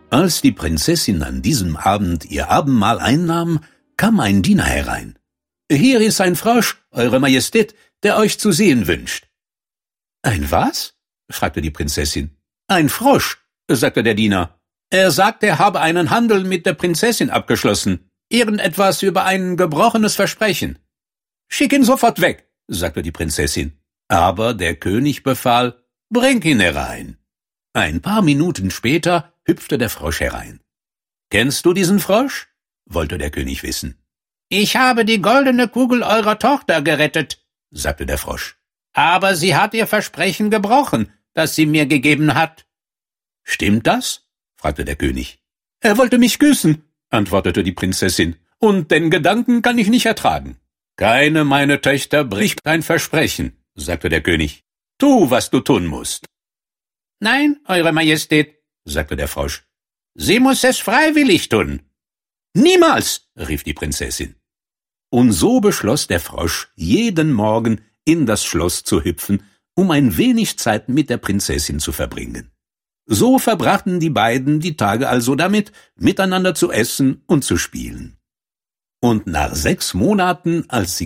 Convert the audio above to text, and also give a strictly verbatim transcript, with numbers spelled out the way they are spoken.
Als die Prinzessin an diesem Abend ihr Abendmahl einnahm, kam ein Diener herein. »Hier ist ein Frosch, Eure Majestät, der euch zu sehen wünscht.« »Ein was?« fragte die Prinzessin. »Ein Frosch«, sagte der Diener. »Er sagt, er habe einen Handel mit der Prinzessin abgeschlossen. Irgendetwas über ein gebrochenes Versprechen.« »Schick ihn sofort weg«, sagte die Prinzessin. Aber der König befahl, »Bring ihn herein.« Ein paar Minuten später hüpfte der Frosch herein. »Kennst du diesen Frosch?« wollte der König wissen. »Ich habe die goldene Kugel eurer Tochter gerettet«, sagte der Frosch. »Aber sie hat ihr Versprechen gebrochen, das sie mir gegeben hat.« »Stimmt das?« fragte der König. »Er wollte mich küssen«, antwortete die Prinzessin, »und den Gedanken kann ich nicht ertragen.« »Keine meiner Töchter bricht ein Versprechen«, sagte der König. »Tu, was du tun musst.« »Nein, Eure Majestät«, sagte der Frosch. »Sie muss es freiwillig tun.« »Niemals«, rief die Prinzessin. Und so beschloss der Frosch, jeden Morgen in das Schloss zu hüpfen, um ein wenig Zeit mit der Prinzessin zu verbringen. So verbrachten die beiden die Tage also damit, miteinander zu essen und zu spielen. Und nach sechs Monaten, als sie